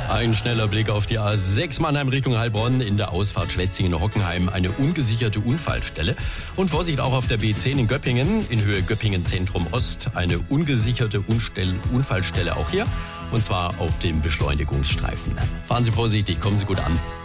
Ein schneller Blick auf die A6 Mannheim Richtung Heilbronn. In der Ausfahrt Schwetzingen-Hockenheim eine ungesicherte Unfallstelle. Und Vorsicht auch auf der B10 in Göppingen, in Höhe Göppingen Zentrum Ost. Eine ungesicherte Unfallstelle auch hier. Und zwar auf dem Beschleunigungsstreifen. Fahren Sie vorsichtig, kommen Sie gut an.